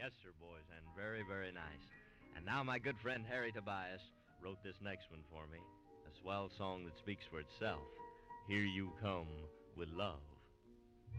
Yes, sir, boys, and very, very nice. And now my good friend Harry Tobias wrote this next one for me. A swell song that speaks for itself. Here You Come with Love.